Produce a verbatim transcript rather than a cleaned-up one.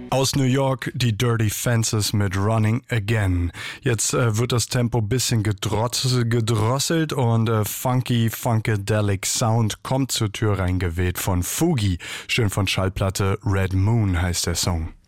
Aus New York die Dirty Fences mit Running Again. Jetzt äh, wird das Tempo bisschen gedrosselt, gedrosselt und äh, funky, funkadelic Sound kommt zur Tür reingeweht von Fugi. Schön von Schallplatte Red Moon heißt der Song.